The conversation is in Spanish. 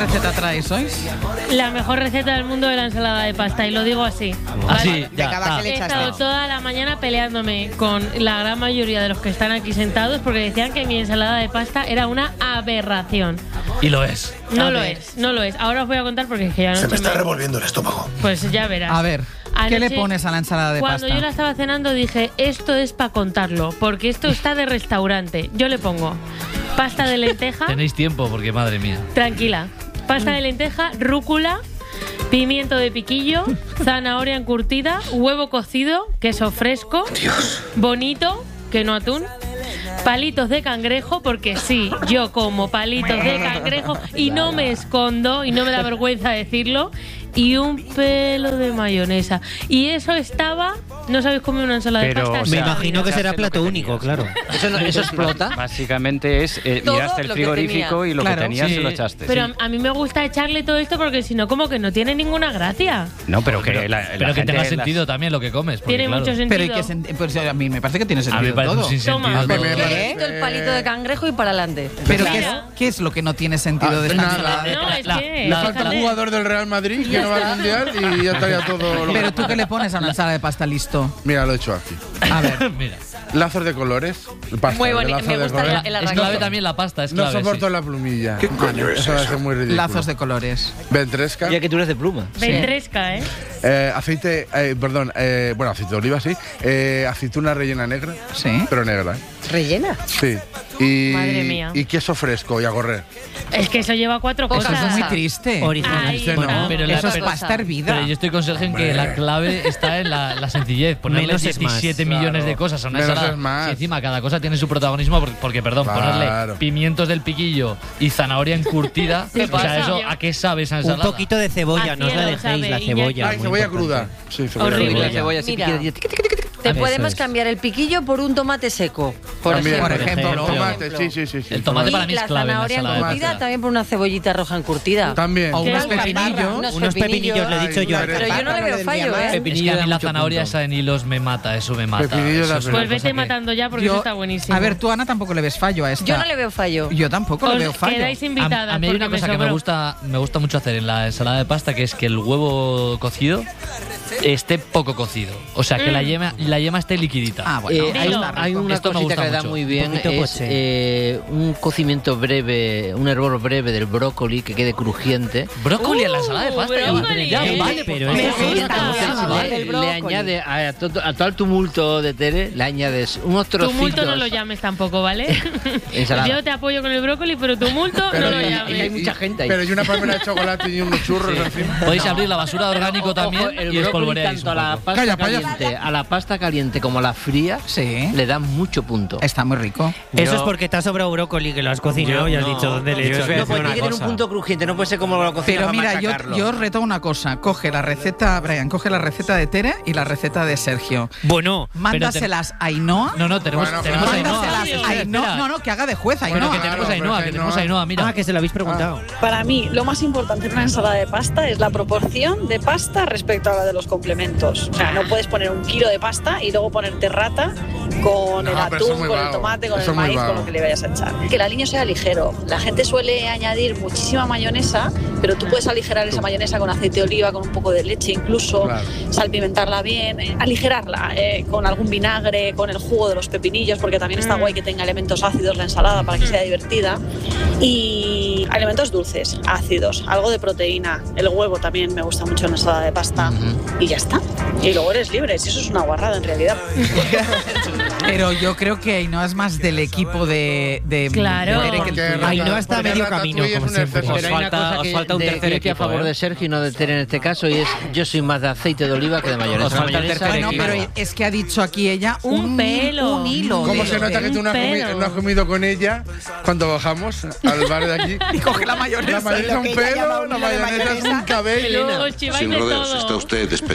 receta traes hoy? La mejor receta del mundo de la ensalada de pasta, y lo digo así. Así, ya está. He estado toda la mañana peleándome con la gran mayoría de los que están aquí sentados porque decían que mi ensalada de pasta era una aberración. Y lo es. No lo es. Ahora os voy a contar porque es que ya no Se me está revolviendo el estómago. Pues ya verás. A ver, ¿qué le pones a la ensalada de pasta? Cuando yo la estaba cenando dije, esto es para contarlo, porque esto está de restaurante. Yo le pongo pasta de lenteja. Tenéis tiempo porque, madre mía. Tranquila. Pasta de lenteja, rúcula, pimiento de piquillo, zanahoria encurtida, huevo cocido, queso fresco, bonito, que no atún, palitos de cangrejo, porque sí, yo como palitos de cangrejo y no me escondo y no me da vergüenza decirlo, y un pelo de mayonesa. Y eso estaba... ¿No sabéis comer una ensalada de pasta? Me imagino que será plato único, claro. ¿Eso explota? Básicamente es miraste el frigorífico y lo que tenías se lo echaste. Pero a mí me gusta echarle todo esto porque si no, como que no tiene ninguna gracia. No, pero que pero que tenga sentido también lo que comes. Porque, tiene mucho sentido. Pero pues a mí me parece que tiene sentido. A mí me parece todo. sin sentido. El palito de cangrejo y para adelante. Pero ¿qué es lo que no tiene sentido de esta ensalada? No, es que... Le falta un jugador del Real Madrid que no va al Mundial y ya estaría todo... Pero tú, ¿qué le pones a una ensalada de pasta? Listo. Mira, lo he hecho aquí. A ver. Mira. Lazos de colores. Pasta, Muy bonito, me gusta el Es arranque. clave también la pasta, es No clave. soporto la plumilla. ¿Qué coño es Eso va a eso? ser muy ridículo. Lazos de colores. Ventresca. Ya que tú eres de pluma. Ventresca, Aceite, bueno, aceite de oliva, sí. Aceituna rellena negra. Sí. Pero negra, ¿Rellena? Sí. Y, Madre mía. Y queso fresco y a correr. Es que eso lleva 4 Poca cosas. Eso es muy salsa. triste. Original. Ahí Este no. está. Pero Eso es pero- pasta hervida. Pero yo estoy con Sergio en que la clave está en la sencillez. Ponerle Menos es más. 17 millones de cosas a una Menos ensalada. es más. Y encima cada cosa tiene su protagonismo porque Claro. ponerle pimientos del piquillo y zanahoria encurtida. ¿Qué O pasa? sea, eso, ¿a qué sabe esa Un ensalada? poquito de cebolla, no os la Al dejéis, cielo la sabe, cebolla. Ay, muy cebolla importante. cruda. Sí, cebolla Horrible. cruda. cebolla así Mira. piquilla. Te Eso podemos es. cambiar el piquillo por un tomate seco. Por También. ejemplo. Por ejemplo. Tomate, sí. El tomate Y para mí es la clave en la zanahoria ensalada de encurtida pasta. también por una cebollita roja encurtida. También. O unos Qué pepinillos. Unos pepinillos, le he dicho yo. Ay, Pero yo no le veo fallo, ¿eh? Es que Pepinillo a mí da la mucho zanahoria punto. esa en hilos me mata, eso me mata. Pepinillo Eso da es pena. una Pues cosa vete matando ya porque Yo- eso está buenísimo. A ver, tú, Ana, tampoco le ves fallo a esta. Yo no le veo fallo. Yo tampoco le Os veo fallo. quedáis invitadas A mí hay porque una cosa que sobró. me gusta mucho hacer en la ensalada de pasta, que es que el huevo cocido esté poco cocido. O sea, que la yema esté liquidita. Ah, bueno. Hay, Dilo. hay una Esto me cosita gusta que da mucho. muy bien, Un poquito es poche. un cocimiento breve, un hervor breve del brócoli que quede crujiente. Brócoli en la ensalada de pasta. brócoli. Ya Sí, vale, pero por me favor. gusta. Entonces, Vale, el le brócoli. añade a todo el tumulto de Tere, le añades unos trocitos. Tumulto no lo llames tampoco, ¿vale? Ensalada. Yo te apoyo con el brócoli, pero tumulto Pero no lo y- llames. hay mucha gente ahí. Pero y una palmera de chocolate y unos churros encima. Podéis abrir la basura de orgánico Ojo, también el y brócoli espolvoreáis tanto un a la poco. pasta Calla, payaso. caliente, a la pasta caliente como a la fría, Sí. le dan mucho punto. Está muy rico. Eso es porque te ha sobrado brócoli, que lo has cocinado y has dicho dónde le he hecho. No, pues tiene que tener un punto crujiente, no puede ser como lo cocinas Pero para mira, machacarlo. yo os reto una cosa. Coge la receta, Brian, coge la receta de Tere y la receta de Sergio. Bueno, Mándaselas a Ainhoa. No, tenemos Bueno, tenemos a Ainhoa. Mándaselas a Ainhoa. Espera. No, que haga de juez Ainhoa. Bueno, que tenemos a Ainhoa, que tenemos a Ainhoa, mira. que se lo habéis preguntado. Para mí, lo más importante en una ensalada de pasta es la proporción de pasta respecto a la de los complementos. O sea, no puedes poner 1 kilo de pasta y luego ponerte rata con No, el pero eso es atún, muy con el vago. tomate, con Eso el es muy maíz, con vago. lo que le vayas a echar. Que el aliño sea ligero. La gente suele añadir muchísima mayonesa, pero tú puedes aligerar esa mayonesa con aceite de oliva, con un poco de leche incluso, Claro. salpimentarla bien, aligerarla con algún vinagre, con el jugo de los pepinillos, porque también está guay que tenga elementos ácidos la ensalada para que sea divertida. Y elementos dulces, ácidos, algo de proteína. El huevo también me gusta mucho en la ensalada de pasta. Y ya está. Y luego eres libre, si eso es una guarrada en realidad. Pero yo creo que Ainhoa es más del equipo de Claro. de Tere que el Porque tuyo. Ainhoa está a porque medio Ratatouille camino, es como un siempre. exceso. Pero hay una cosa os falta un que tercer a equipo, favor de Sergio y no de Tere en este caso, y es yo soy más de aceite de oliva que de mayonesa. Os falta el Mayonesa, tercer Bueno, equipo. pero es que ha dicho aquí ella Un pelo. un hilo. ¿Cómo de- se nota que tú no has, pelo. no has comido con ella cuando bajamos al bar de aquí? Y coge la mayonesa. La mayonesa es un pelo, la mayonesa es un cabello. Os chiváis Sin de rodeos, todo. está usted despedido.